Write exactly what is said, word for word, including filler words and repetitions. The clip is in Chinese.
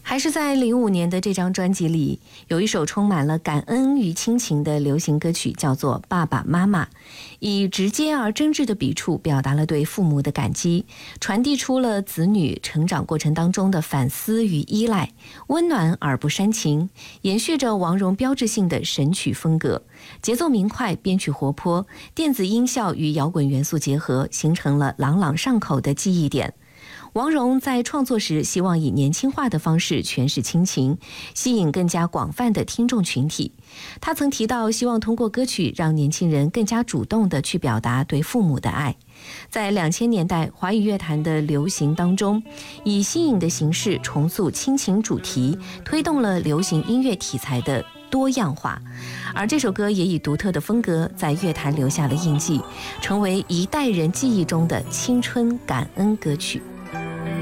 还是在零五年的这张专辑里，有一首充满了感恩与亲情的流行歌曲，叫做《爸爸妈妈》，以直接而真挚的笔触表达了对父母的感激，传递出了子女成长过程当中的反思与依赖，温暖而不煽情，延续着王蓉标志性的神曲风格，节奏明快，编曲活泼，电子音效与摇滚元素结合，形成了朗朗上口的记忆点。王蓉在创作时希望以年轻化的方式诠释亲情，吸引更加广泛的听众群体。他曾提到希望通过歌曲让年轻人更加主动地去表达对父母的爱。在两千年代华语乐坛的流行当中，以新颖的形式重塑亲情主题，推动了流行音乐题材的多样化。而这首歌也以独特的风格在乐坛留下了印记，成为一代人记忆中的青春感恩歌曲。